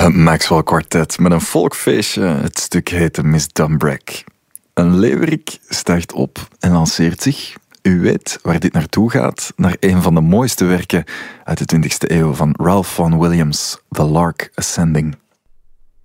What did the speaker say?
Het Maxwell Quartet met een folkfeestje. Het stuk heette Miss Dumbrick. Een leeuwerik stijgt op en lanceert zich. U weet waar dit naartoe gaat. Naar een van de mooiste werken uit de 20e eeuw van Ralph Vaughan Williams, The Lark Ascending.